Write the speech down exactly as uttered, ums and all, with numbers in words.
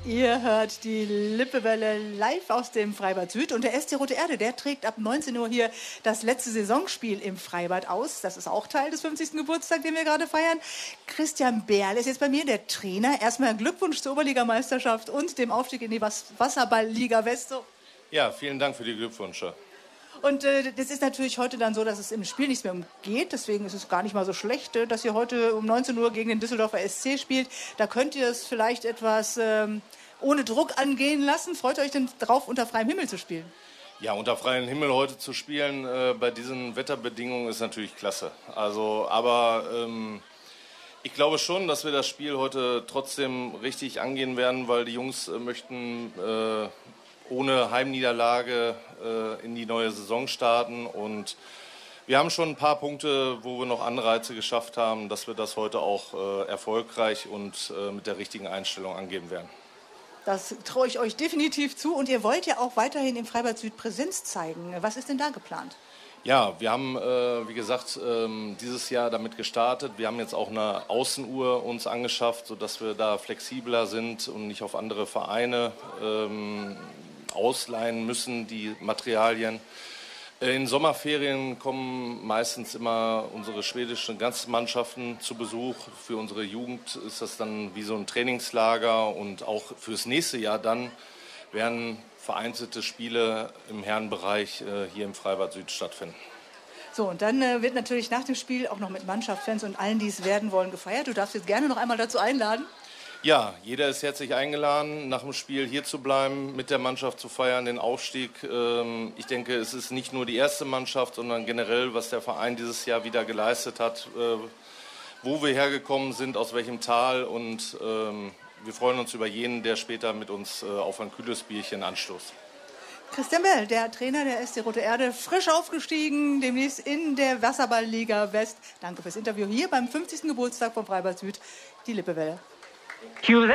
Ihr hört die Lippewelle live aus dem Freibad Süd und der S C Rote Erde, der trägt ab neunzehn Uhr hier das letzte Saisonspiel im Freibad aus. Das ist auch Teil des fünfzigsten Geburtstags, den wir gerade feiern. Christian Berl ist jetzt bei mir, der Trainer. Erstmal Glückwunsch zur Oberligameisterschaft und dem Aufstieg in die Wasserball-Liga West. Ja, vielen Dank für die Glückwünsche. Und äh, das ist natürlich heute dann so, dass es im Spiel nichts mehr umgeht. Deswegen ist es gar nicht mal so schlecht, äh, dass ihr heute um neunzehn Uhr gegen den Düsseldorfer S C spielt. Da könnt ihr es vielleicht etwas ähm, ohne Druck angehen lassen. Freut ihr euch denn drauf, unter freiem Himmel zu spielen? Ja, unter freiem Himmel heute zu spielen, äh, bei diesen Wetterbedingungen ist natürlich klasse. Also, aber ähm, ich glaube schon, dass wir das Spiel heute trotzdem richtig angehen werden, weil die Jungs äh, möchten äh, ohne Heimniederlage äh, in die neue Saison starten. Und wir haben schon ein paar Punkte, wo wir noch Anreize geschafft haben, dass wir das heute auch äh, erfolgreich und äh, mit der richtigen Einstellung angehen werden. Das traue ich euch definitiv zu. Und ihr wollt ja auch weiterhin im Freibad Süd Präsenz zeigen. Was ist denn da geplant? Ja, wir haben, äh, wie gesagt, ähm, dieses Jahr damit gestartet. Wir haben jetzt auch eine Außenuhr uns angeschafft, sodass wir da flexibler sind und nicht auf andere Vereine ähm, ausleihen müssen, die Materialien. In Sommerferien kommen meistens immer unsere schwedischen Ganzmannschaften zu Besuch. Für unsere Jugend ist das dann wie so ein Trainingslager und auch fürs nächste Jahr dann werden vereinzelte Spiele im Herrenbereich äh, hier im Freibad Süd stattfinden. So, und dann äh, wird natürlich nach dem Spiel auch noch mit Mannschaft, Fans und allen, die es werden wollen, gefeiert. Du darfst jetzt gerne noch einmal dazu einladen. Ja, jeder ist herzlich eingeladen, nach dem Spiel hier zu bleiben, mit der Mannschaft zu feiern, den Aufstieg. Ich denke, es ist nicht nur die erste Mannschaft, sondern generell, was der Verein dieses Jahr wieder geleistet hat, wo wir hergekommen sind, aus welchem Tal. Und wir freuen uns über jeden, der später mit uns auf ein kühles Bierchen anstoßt. Christian Berl, der Trainer der S C Rote Erde, frisch aufgestiegen, demnächst in der Wasserball-Liga West. Danke fürs Interview hier beim fünfzigsten Geburtstag vom Freibad Süd, die Lippewelle.